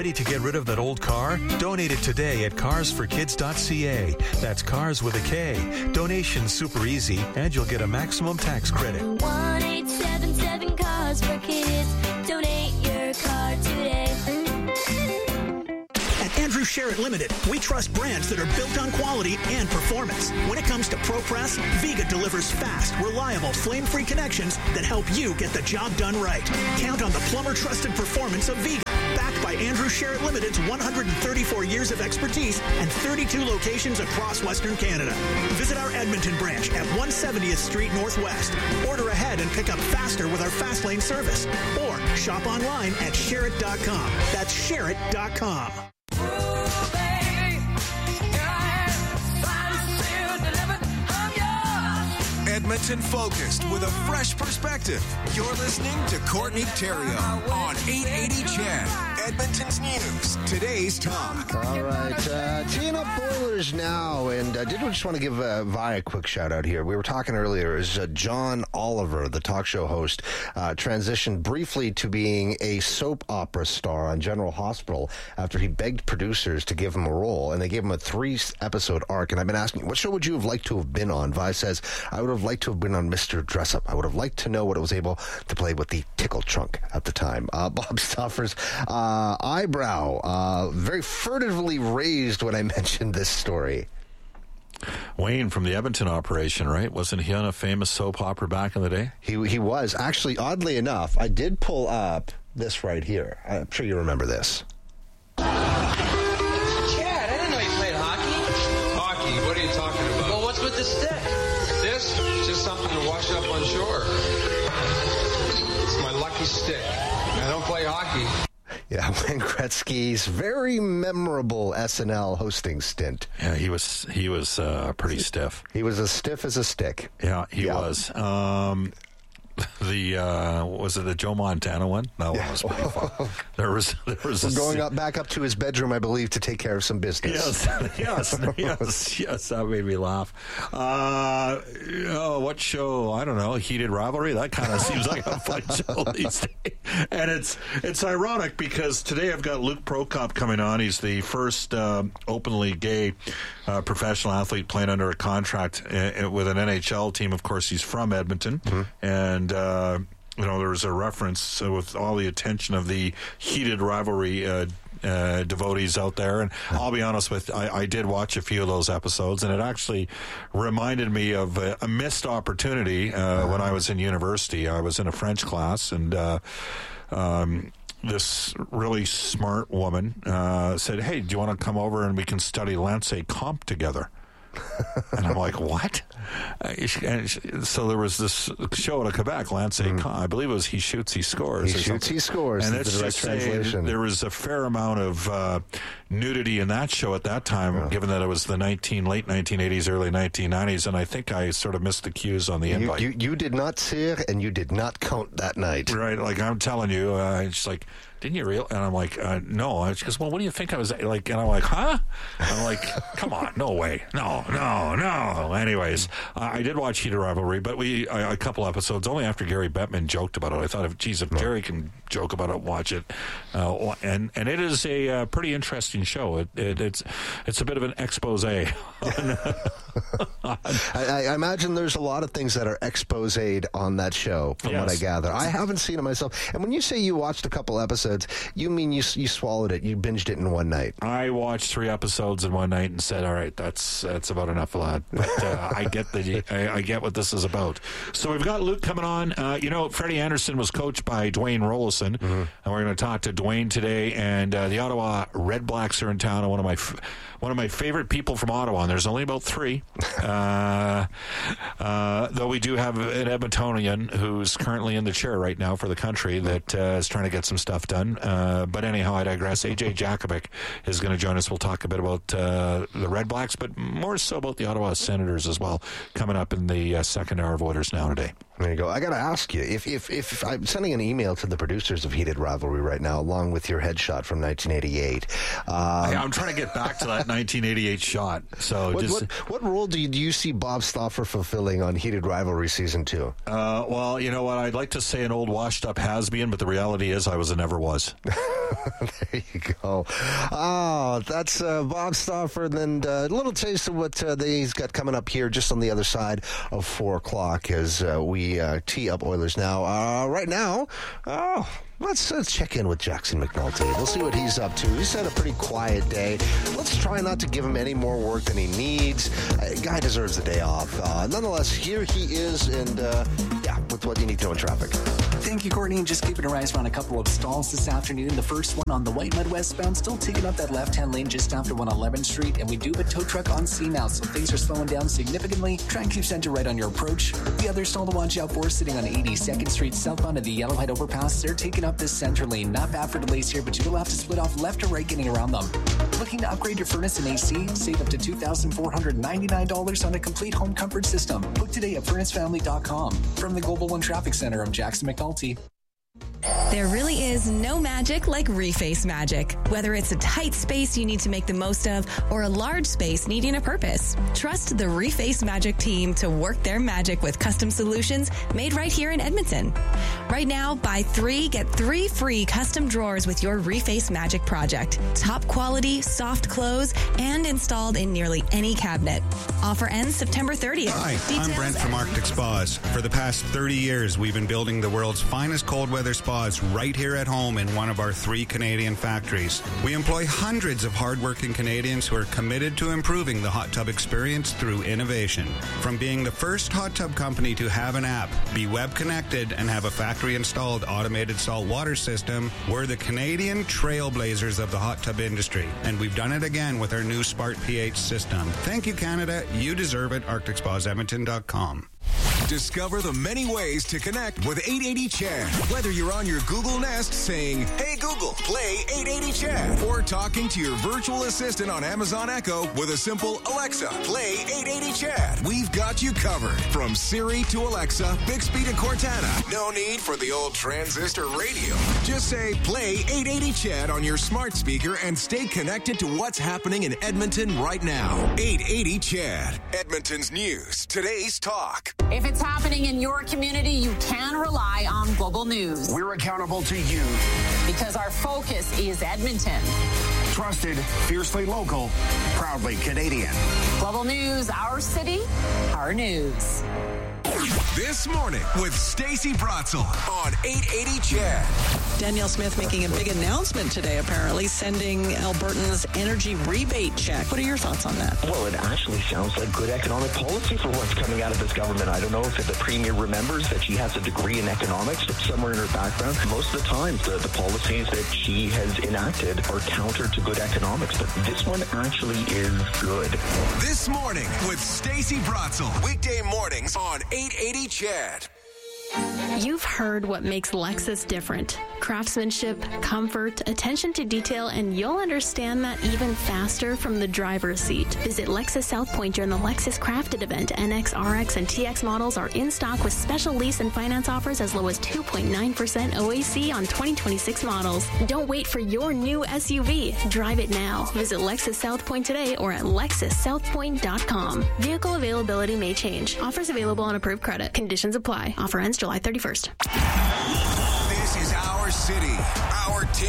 Ready to get rid of that old car? Donate it today at carsforkids.ca. That's cars with a K. Donation's super easy, and you'll get a maximum tax credit. 1-877 Cars for Kids. Donate your car today. At Andrew Sherritt Limited, we trust brands that are built on quality and performance. When it comes to ProPress, Viga delivers fast, reliable, flame-free connections that help you get the job done right. Count on the plumber-trusted performance of Viga. Backed by Andrew Sherritt Limited's 134 years of expertise and 32 locations across Western Canada. Visit our Edmonton branch at 170th Street Northwest. Order ahead and pick up faster with our Fast Lane service. Or shop online at Sherritt.com. That's Sherritt.com. Edmonton focused with a fresh perspective. You're listening to Courtney Theriault on 880 CHED. Edmonton's news. Today's talk. All right. Teeing up Boilers now. And I did just want to give Vi a quick shout out here. We were talking earlier as John Oliver, the talk show host, transitioned briefly to being a soap opera star on General Hospital after he begged producers to give him a role. And they gave him a 3-episode arc. And I've been asking, what show would you have liked to have been on? Vi says, I would have liked to have been on Mr. Dressup. I would have liked to know what it was able to play with the tickle trunk at the time. Bob Stoffer's eyebrow very furtively raised when I mentioned this story. Wayne from the Edmonton operation, right? Wasn't he on a famous soap opera back in the day? He was. Actually, oddly enough, I did pull up this right here. I'm sure you remember this. Chad, I didn't know you played hockey. Hockey? What are you talking about? Well, what's with the stick? This? It's just something to wash up on shore. It's my lucky stick. I don't play hockey. Yeah, Wayne Gretzky's very memorable SNL hosting stint. Yeah, he was pretty stiff. He was as stiff as a stick. Yeah, he was. Was it the Joe Montana one? That one was pretty fun. There was We're going back up to his bedroom, I believe, to take care of some business. Yes, that made me laugh. What show? I don't know. Heated Rivalry? That kind of seems like a fun show these days. And it's ironic because today I've got Luke Prokop coming on. He's the first openly gay professional athlete playing under a contract with an NHL team. Of course, he's from Edmonton. And there was a reference with all the attention of the Heated Rivalry devotees out there. And I'll be honest with I did watch a few of those episodes, and it actually reminded me of a missed opportunity when I was in university. I was in a French class, and this really smart woman said, "Hey, do you want to come over and we can study Lancet Comp together?" And I'm like, what? So there was this show at Quebec, Lancet Comp. I believe it was He Shoots, He Scores. He Shoots, He Scores. And it's just translation. There was a fair amount of nudity in that show at that time, given that it was the late 1980s, early 1990s, and I think I sort of missed the cues on the invite. You did not see it, and you did not count that night. Right, like I'm telling you, it's like, didn't you realize? And I'm like, no. She goes, well, what do you think I was like? And I'm like, huh? I'm like, come on, no way. No. Anyways, I did watch Heated Rivalry, but a couple episodes, only after Gary Bettman joked about it. I thought, if Gary can joke about it, watch it. And it is a pretty interesting show. It's a bit of an expose. I imagine there's a lot of things that are exposed on that show, from what I gather. I haven't seen it myself. And when you say you watched a couple episodes, you mean you swallowed it, you binged it in one night? I watched 3 episodes in one night and said, all right, that's about enough, lad. But I get what this is about. So we've got Luke coming on. Freddie Anderson was coached by Dwayne Rollison, and we're going to talk to Dwayne today. And the Ottawa Red Blacks are in town, and one of my favorite people from Ottawa, and there's only about 3, though we do have an Edmontonian who's currently in the chair right now for the country that is trying to get some stuff done. But anyhow, I digress. AJ Jakovic is going to join us. We'll talk a bit about the Red Blacks, but more so about the Ottawa Senators as well, coming up in the second hour of Oilers Now today. There you go. I got to ask you, if I'm sending an email to the producers of Heated Rivalry right now, along with your headshot from 1988. I'm trying to get back to that 1988 shot. So what role do you see Bob Stauffer fulfilling on Heated Rivalry Season 2? Well, you know what? I'd like to say an old washed-up has-been, but the reality is I was a never was. There you go. Oh, that's Bob Stauffer, and a little taste of what he's got coming up here just on the other side of 4 o'clock as we tee up Oilers Now. Right now, let's check in with Jackson McNulty. We'll see what he's up to. He's had a pretty quiet day. Let's try not to give him any more work than he needs. Guy deserves a day off. Nonetheless, here he is, and with what you need to know in traffic. Thank you, Courtney. Just keeping our eyes on a couple of stalls this afternoon. The first one on the Whitemud westbound, still taking up that left-hand lane just after 111th Street, and we do have a tow truck on scene now, so things are slowing down significantly. Try and keep center right on your approach. The other stall to watch out for sitting on 82nd Street southbound of the Yellowhead overpass. They're taking up this center lane. Not bad for delays here, but you will have to split off left or right getting around them. Looking to upgrade your furnace and AC? Save up to $2,499 on a complete home comfort system. Book today at furnacefamily.com. From the Global One Traffic Center, I'm Jackson McNulty. There really is no magic like Reface magic. Whether it's a tight space you need to make the most of or a large space needing a purpose, trust the Reface Magic team to work their magic with custom solutions made right here in Edmonton. Right now, buy 3, get 3 free custom drawers with your Reface Magic project. Top quality, soft close, and installed in nearly any cabinet. Offer ends September 30th. Hi, I'm Brent from Arctic Spas. For the past 30 years, we've been building the world's finest cold weather spas right here at home in one of our 3 Canadian factories. We employ hundreds of hardworking Canadians who are committed to improving the hot tub experience through innovation. From being the first hot tub company to have an app, be web connected, and have a factory-installed automated salt water system, we're the Canadian trailblazers of the hot tub industry, and we've done it again with our new Smart pH system. Thank you, Canada. You deserve it. ArcticSpasEdmonton.com. Discover the many ways to connect with 880 Chad. Whether you're on your Google Nest saying, "Hey Google, play 880 Chad," or talking to your virtual assistant on Amazon Echo with a simple "Alexa, play 880 Chad." We've got you covered. From Siri to Alexa, Bixby to Cortana. No need for the old transistor radio. Just say, "Play 880 Chad" on your smart speaker and stay connected to what's happening in Edmonton right now. 880 Chad. Edmonton's news. Today's talk. If it's happening in your community, you can rely on Global News. We're accountable to you. Because our focus is Edmonton. Trusted, fiercely local, proudly Canadian. Global News, our city, our news. This morning with Stacey Bratzel on 880 Chad. Danielle Smith making a big announcement today, apparently, sending Albertans energy rebate check. What are your thoughts on that? Well, it actually sounds like good economic policy for what's coming out of this government. I don't know if the Premier remembers that she has a degree in economics somewhere in her background. Most of the time, the policies that she has enacted are counter to good economics, but this one actually is good. This morning with Stacey Bratzel. Weekday mornings on 880 Chad. You've heard what makes Lexus different. Craftsmanship, comfort, attention to detail, and you'll understand that even faster from the driver's seat. Visit Lexus South Point during the Lexus Crafted event. NX, RX, and TX models are in stock with special lease and finance offers as low as 2.9% OAC on 2026 models. Don't wait for your new SUV. Drive it now. Visit Lexus South Point today or at LexusSouthPoint.com. Vehicle availability may change. Offers available on approved credit. Conditions apply. Offer ends July 31st. This is our city, our team.